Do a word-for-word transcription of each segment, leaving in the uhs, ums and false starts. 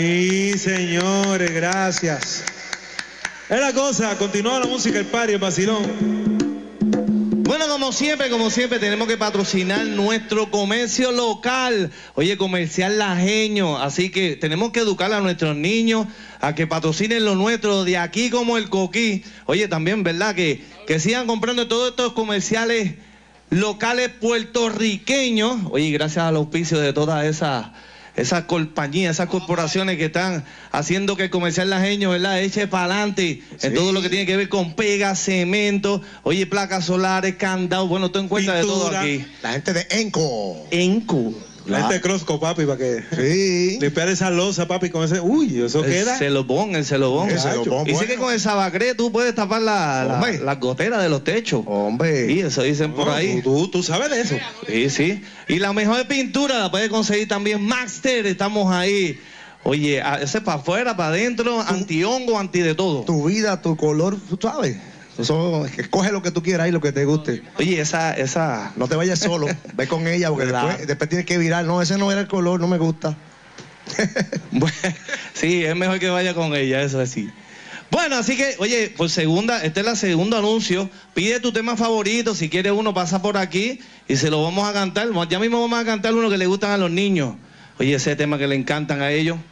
Sí, señores, gracias. Es la cosa, continúa la música, el party, el vacilón. Bueno, como siempre, como siempre, tenemos que patrocinar nuestro comercio local. Oye, Comercial Lajeño. Así que tenemos que educar a nuestros niños a que patrocinen lo nuestro de aquí como el coquí. Oye, también, ¿verdad? Que, que sigan comprando todos estos comerciales locales puertorriqueños. Oye, gracias al auspicio de todas esas... esas compañías, esas corporaciones que están haciendo que el Comercial Lajeño, ¿verdad?, eche para adelante sí. en todo lo que tiene que ver con pega, cemento, oye, placas solares, candados, bueno, tú encuentras de todo aquí. La gente de Enco. Enco. La gente de Crosco, papi, para que sí. limpiar esa losa, papi, con ese... Uy, eso el queda... celobón, el celobón. El celobón, Dice bueno. que con el sabacré tú puedes tapar la, la, las goteras de los techos. Hombre. Sí, eso dicen por no, ahí. Tú, tú sabes de eso. Sí, sí. Y la mejor pintura la puedes conseguir también Maxter, estamos ahí. Oye, ese es para afuera, para adentro, anti-hongo, anti de todo. Tu vida, tu color, tú sabes. Eso, escoge lo que tú quieras y lo que te guste. Oye, esa, esa... No te vayas solo, ve con ella porque después, después tienes que virar. No, ese no era el color, no me gusta. Bueno, sí, es mejor que vaya con ella, eso es así. Bueno, así que, oye, por segunda, este es el segundo anuncio. Pide tu tema favorito, si quieres uno pasa por aquí y se lo vamos a cantar. Ya mismo vamos a cantar uno que le gustan a los niños. Oye, ese tema que le encantan a ellos.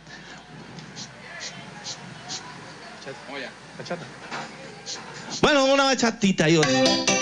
Bueno, una bachatita y otra.